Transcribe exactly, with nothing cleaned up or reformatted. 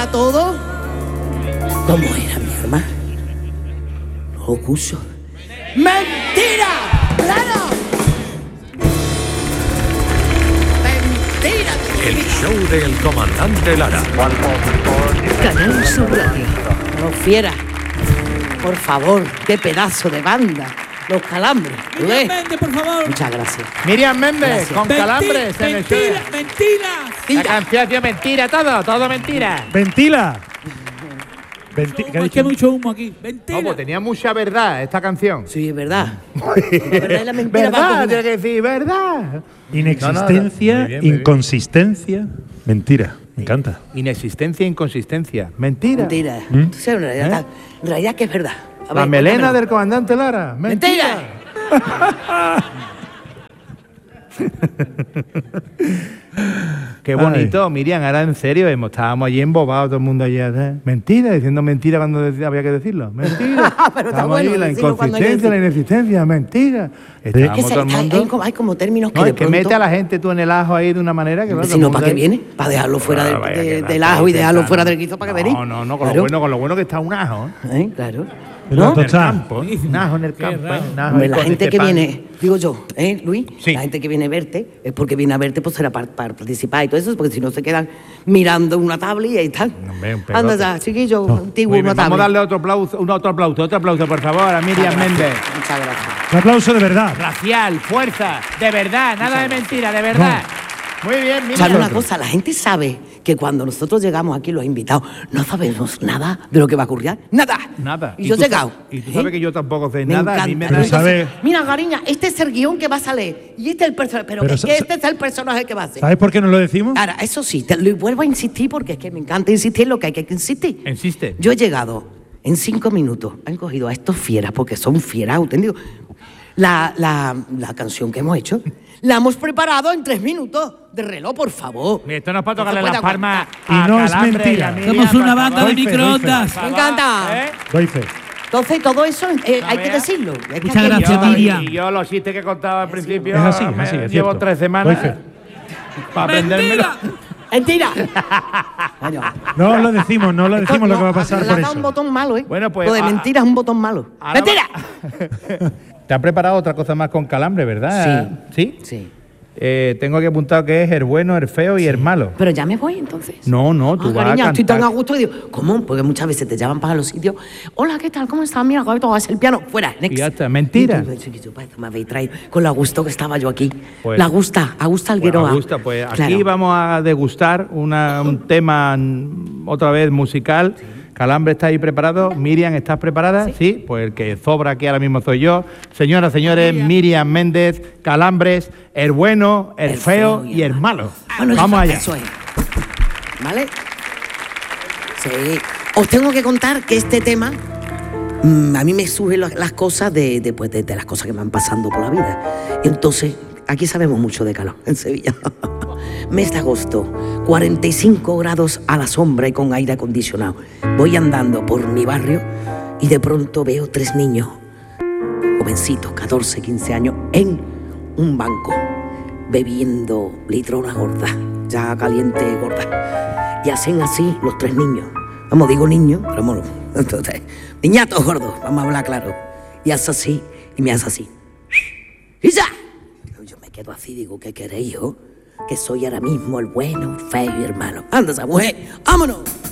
era todo como era mi hermano. No, Cucho. ¡Mentira! ¡Claro! ¡Mentira! El show del comandante Lara. Canal Sur Radio. No, fiera. Por favor, qué pedazo de banda. Los Calambres. Miriam Méndez, por favor. Muchas gracias. Miriam Méndez, Gracias. con Mentira, Calambres en el show. mentira, mentira. La canción, tío, mentira, todo, todo mentira. Ventila. Venti- ¿qué ha Es que dicho? hay mucho humo aquí. Mentira. No, pues tenía mucha verdad esta canción. Sí, es verdad. La verdad y la mentira van Verdad, con- tiene que decir verdad. Inexistencia, No, no, no. Muy bien, muy bien. inconsistencia, mentira. Me encanta. Inexistencia e inconsistencia. Mentira. Mentira. ¿Mm? Tú sabes, en realidad, ¿Eh? en realidad que es verdad. A La ver, melena cuéntamelo. del comandante Lara. Mentira. Qué bonito, Miriam, ahora en serio, hemos- estábamos allí embobados todo el mundo allí. ¿eh? Mentira, diciendo mentira cuando decía- había que decirlo. Mentira. Pero está Estábamos bueno allí, la decirlo cuando hay que inconsistencia, la decir. inexistencia, mentira. Es Estábamos que todo se- el hay, mundo. hay como, hay como términos que No, de es que pronto, mete a la gente tú en el ajo ahí de una manera que claro, si todo el no, mundo ¿para qué ahí- viene? Para dejarlo fuera del, Ah, vaya de- que la del está ajo y dejarlo intentando. fuera del guiso para que venís. No, no, no, con, Claro. lo bueno, con lo bueno que está un ajo. ¿eh? ¿Eh? Claro. En ¿No? la tostada. Campo, ¿eh? Un ajo en el Qué campo. raro. ¿eh? Un ajo Hombre, ahí la con gente este que pan. viene, digo yo, ¿eh, Luis? Sí. La gente que viene a verte es porque viene a verte, pues será para, para participar y todo eso, porque si no se quedan mirando una tabla y ahí están. Hombre, un pegote. Anda ya, chiquillo, antiguo, Muy bien, una vamos a tabla. darle otro aplauso, un otro aplauso, otro aplauso, por favor, a Miriam Méndez. Muchas gracias. Un aplauso de verdad. Racial, fuerza, de verdad, nada de mentira, de verdad. Muy bien, ¿Sabes Miriam. una cosa? La gente sabe que cuando nosotros llegamos aquí, los invitados, no sabemos nada de lo que va a ocurrir. Nada. Nada. Y yo he tú llegado. sa- Y tú ¿eh? sabes que yo tampoco sé Me nada. A mí me encanta. da- Pero sabe- Mira, cariña, este es el guión que va a salir. Y este es el personaje. Pero, Pero es sa- que este es el personaje que va a ser. ¿Sabes por qué nos lo decimos? Ahora, eso sí, te lo vuelvo a insistir porque es que me encanta insistir en lo que hay que insistir. Insiste. Yo he llegado en cinco minutos. Han cogido a estos fieras porque son fieras auténticos. La, la, la canción que hemos hecho la hemos preparado en tres minutos de reloj, por favor. Mira, esto no es para No se tocarle puede las palmas Y a no es Calambre y mentira. a Miriam, Somos por una favor. banda de Doy fe, doy fe. microondas. Me encanta. ¿Eh? Doy fe. Entonces, todo eso eh, No hay que veas. decirlo. Es que Muchas aquí- gracias, Yo- Miriam. Y yo los chistes que contaba al principio, Es así, es me así, es llevo cierto. tres semanas Doy fe. para aprendérmelo. Mentira. Mentira. Coño. No lo decimos, no lo Esto decimos lo no, que va a pasar le por has dado eso. un botón malo, ¿eh? Bueno, pues, Lo de a- mentira es un botón malo. Ahora ¡Mentira! va- Te has preparado otra cosa más con Calambre, ¿verdad? Sí. ¿Sí? Sí. Eh, tengo aquí apuntado que es el bueno, el feo y el malo. Pero ya me voy entonces. No, no, tú Ah, vas cariño, a estoy tan a cantar. gusto que digo, ¿cómo? Porque muchas veces te llaman para los sitios. Hola, ¿qué tal? ¿Cómo estás? Mira, esto va a ser el piano. Fuera, next. Y ya está, mentira. Y tú, chiquillo, parece que me habéis traído con la gusto que estaba yo aquí. Pues- la gusta, Augusta Algueroa. Bueno, gusta, pues aquí Claro. vamos a degustar una- un tema mm, otra vez musical. Calambre, ¿está ahí preparado? Miriam, ¿estás preparada? Sí. Pues el que sobra aquí ahora mismo soy yo. Señoras, señores, Miriam Méndez, Calambres, el bueno, el, El feo, feo y el malo. Bueno, Vamos eso, allá. Eso es. ¿Vale? Sí. Os tengo que contar que este tema, mm, a mí me surgen las, las cosas de, de, pues, de, de las cosas que me van pasando por la vida. Entonces, aquí sabemos mucho de calor en Sevilla. Mes de agosto, cuarenta y cinco grados a la sombra y con aire acondicionado. Voy andando por mi barrio y de pronto veo tres niños, jovencitos, catorce, quince años, en un banco, bebiendo litrona gorda, ya caliente gorda. Y hacen así los tres niños. Vamos, digo niños, pero vamos, entonces, niñatos gordos, vamos a hablar claro. Y hace así, y me hace así. ¡Y ya! Yo me quedo así, digo, ¿qué queréis, hijo? Que soy ahora mismo el bueno, el feo y el malo. Anda esa mujer, vámonos.